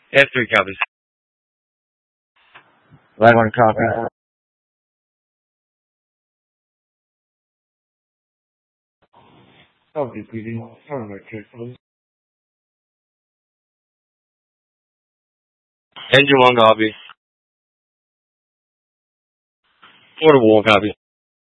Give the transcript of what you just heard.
F3 copies. Line 1 copy. Copy, please. Engine 1 copy. Portable 1 copy.